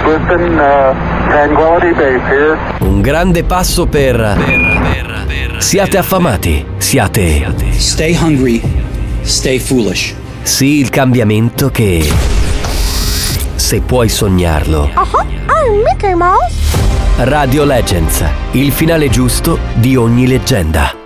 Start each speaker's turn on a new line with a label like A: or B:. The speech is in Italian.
A: Listen, Tranquility Base here.
B: Un grande passo per siate affamati, siate
C: Stay hungry, stay foolish.
B: sì il cambiamento che se puoi sognarlo.
D: I'm Mickey Mouse.
B: Radio Legends, il finale giusto di ogni leggenda.